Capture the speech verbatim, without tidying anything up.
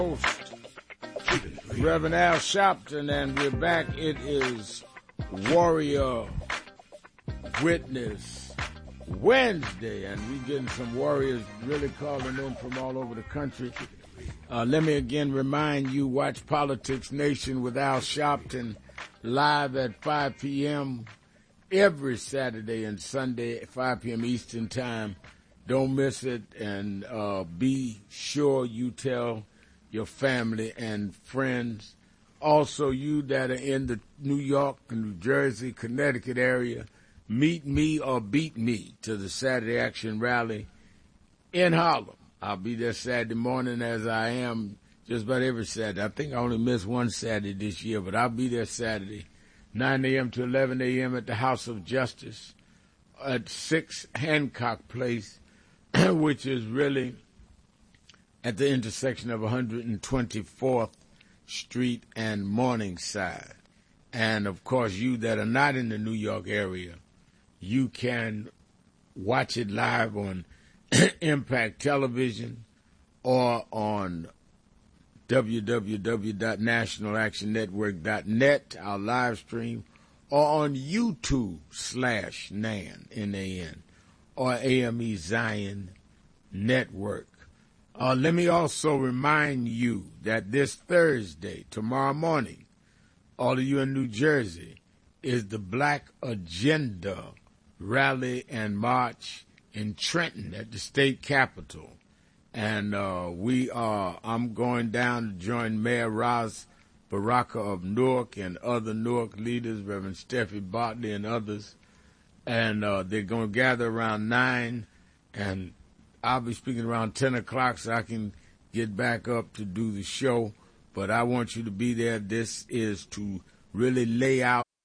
Host, Reverend Al Sharpton, and we're back. It is Warrior Witness Wednesday, and we're getting some warriors really calling in from all over the country. Uh, let me again remind you, watch Politics Nation with Al Sharpton live at five p.m. every Saturday and Sunday at five p.m. Eastern Time. Don't miss it, and uh, be sure you tell your family and friends. Also, you that are in the New York, New Jersey, Connecticut area, meet me or beat me to the Saturday Action Rally in Harlem. I'll be there Saturday morning, as I am just about every Saturday. I think I only missed one Saturday this year, but I'll be there Saturday, nine a.m. to eleven a.m. at the House of Justice at six Hancock Place, which is really at the intersection of one hundred twenty-fourth Street and Morningside. And, of course, you that are not in the New York area, you can watch it live on Impact Television or on w w w dot national action network dot net, our live stream, or on YouTube slash NAN, N A N, or A M E Zion Network. Uh, let me also remind you that this Thursday, tomorrow morning, all of you in New Jersey, is the Black Agenda Rally and March in Trenton at the state capitol. And uh, we are, I'm going down to join Mayor Ras Baraka of Newark and other Newark leaders, Reverend Steffi Bartley and others. And uh, they're going to gather around nine, and I'll be speaking around ten o'clock so I can get back up to do the show. But I want you to be there. This is to really lay out